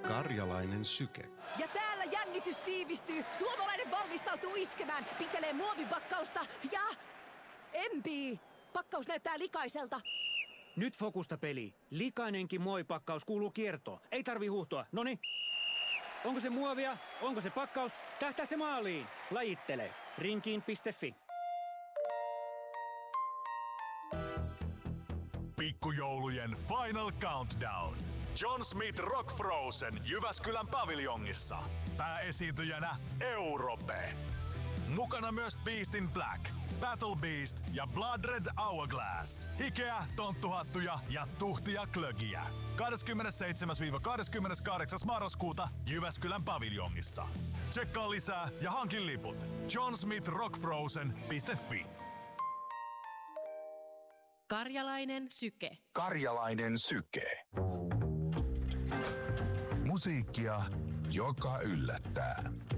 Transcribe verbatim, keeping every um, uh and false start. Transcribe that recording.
Karjalainen syke. Ja täällä jännitys tiivistyy. Suomalainen valmistautuu iskemään. Pitelee muovipakkausta ja... Empii! Pakkaus näyttää likaiselta. Nyt fokusta peli. Likainenkin muovipakkaus kuuluu kiertoon. Ei tarvi huuhtoa. Noni. Onko se muovia? Onko se pakkaus? Tähtää se maaliin. Lajittele. Rinkiin piste fi. Pikkujoulujen Final Countdown. John Smith Rock Frozen Jyväskylän paviljongissa. Pääesiintyjänä Europe. Mukana myös Beast in Black, Battle Beast ja Blood Red Hourglass. Hikeä, tonttuhattuja ja tuhtia klögiä. kahdeskymmenesseitsemäs kahdeskymmeneskahdeksas marraskuuta Jyväskylän paviljongissa. Tsekkaa lisää ja hankin liput john smith rock frozen piste fi. Karjalainen syke. Karjalainen syke. Musiikkia, joka yllättää.